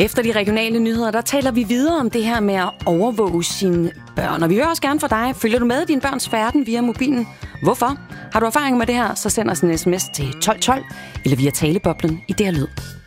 Efter de regionale nyheder, der taler vi videre om det her med at overvåge sine børn. Og vi vil også gerne fra dig. Følger du med i din børns færden via mobilen? Hvorfor? Har du erfaring med det her, så send os en sms til 1212 eller via taleboblen i det her lyd.